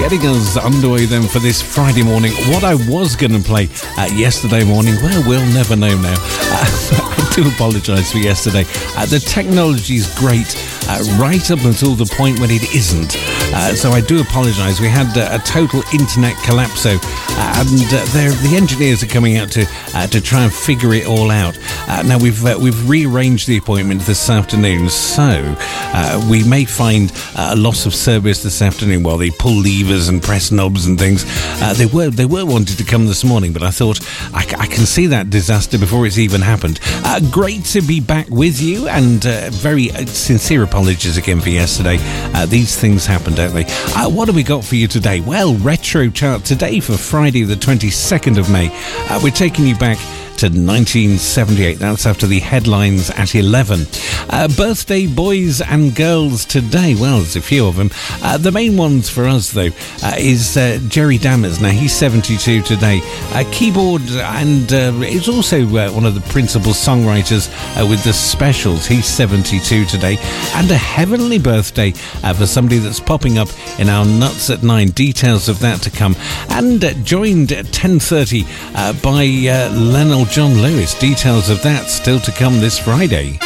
Getting us underway then for this Friday morning. What I was going to play yesterday morning, well, we'll never know now. I do apologise for yesterday. The technology's great right up until the point when it isn't. So I do apologise. We had a total internet collapse, and the engineers are coming out to try and figure it all out. Now we've rearranged the appointment this afternoon, so we may find a loss of service this afternoon while they pull levers and press knobs and things. They were wanting to come this morning, but I thought I can see that disaster before it's even happened. Great to be back with you, and very sincere apologies again for yesterday. These things happen, don't they? What have we got for you today? Well, Retro Chart today for Friday the 22nd of May. We're taking you back to 1978. That's after the headlines at 11. Birthday boys and girls today. Well, there's a few of them. The main ones for us, though, is Jerry Dammers. Now, he's 72 today. Keyboard, and is also one of the principal songwriters with the Specials. He's 72 today. And a heavenly birthday for somebody that's popping up in our Nuts at 9. Details of that to come. And joined at 10:30 by Lionel John Lewis. Details of that still to come this Friday.